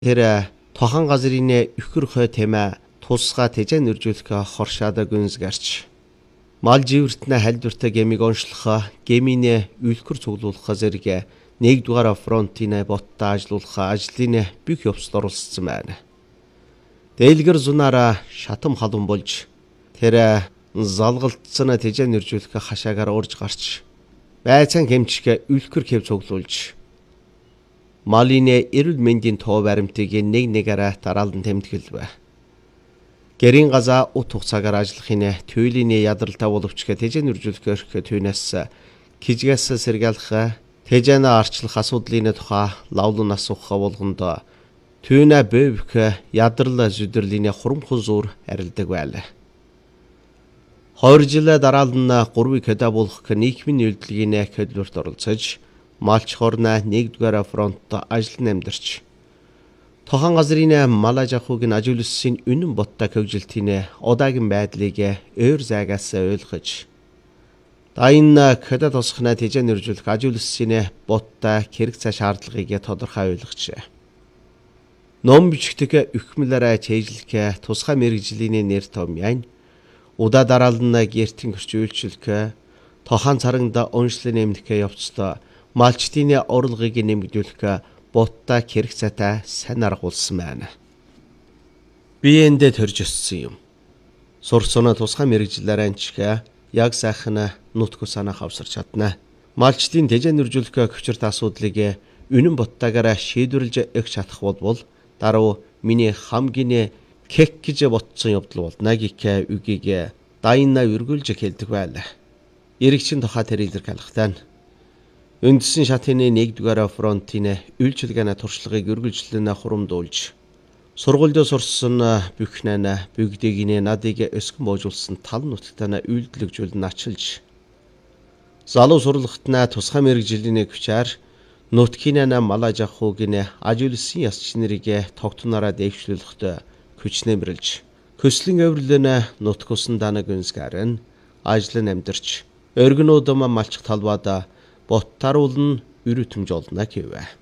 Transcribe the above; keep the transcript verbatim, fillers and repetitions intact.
Тэр тохан газрын өхөр хой тэмээ тусгаа тэжэн нэржүүлэх хоршаада гүнс гарч. Мал живэртнэ хальдвартай гэмиг оншлохоо гэминэ үлхэр цуглуулах зэрэг нэгдүгээр фронтын ботта ажиллуулах ажлын бүх явцад оролцсон байна. Дэлгэр зунаараа шатам халуун болж тэр залгалтсан тэжэн нэржүүлэх хашаагаар урж гарч байцаан хэмчгэ үлхэр хэв цуглуулж малины эрүүл мэндийн тоо баримтыг нэг нэгээрээ дараалан тэмдэглэв. Гэрийн газаа ут хугацаагаар ажиллахын туйлын ядралтай боловч тэжэн үржүүлэх түүнээс кижгээс сэргийлэх тэжэн арчлах асуудлын тухай лавлын асуух болгонд түүнэ бөвх ядрал зүдрлийн хурамхан зур арилдаг байлаа. Хоёр жил дараалан гурван кэдэ болох нийгмийн үйлдвэрийн хөдөлгөөрт оролцож малч хорна нэгдүгээр фронт ажил намдарч тохан газрын малаж ахуйг нь ажиулсан үнэн боттой хөгжилтийн удаагийн байдлыг өөр зайгаас ойлгож дайн кэдэ тосхна тэжэн нэржүүлэх ажиулсан боттой хэрэг цаа шаардлагыг тодорхой ойлгож ном бичгтэг өхмөлөрөө чэйжлэх тусгай мэрэгжлийн нэр томьян удаа дараалан гэртэн гэрчүүлчлэх тохан царагда онцлог нэмэх явцдаа малчтын орлогыг нэмэгдүүлэх боттой хэрэг цаатай сайн арга болсон байна. Би эндээ төрж өссөн юм. Сурцсан тусгай мэрэгжлээр анчиг яг сайхан нутг санаах авсарч чадна. Малчтын тэжэн нэржүүлэх хүчирт асуудлыг үнэн боттойгоор шийдвэрлэж өгч чадах болбол дараа миний хамгийн кек гэж ботсон явдал болно гэх үгийг дайна үргэлж хэлдэг байлаа. Иргэчин тухай тэр илэрхийлэхтэн үндсэн шатны нэгдүгээр фронтын үйлчилгээний туршлагыг үргэлжлэн хурамдуулж сургуульд сурсан бүхнэн бүгдийг надыг өсгөн боожулсан тал нутагтаа үйлдэлжүүлэн ачилж залуу сурлагтнаа тусгай мэрэгжлийн хүчээр нутгийн малаж ахуйг нь ажиулсан ясч нарыг тогтнороо дэвшлүүлэхэд хүч нэмэрлж хөслөн өврлөн нутг усан данаг үнсгарын ажил намдарч өргөнүүдм малчих талбайд боттаруулн өрөтөмж олно гэв.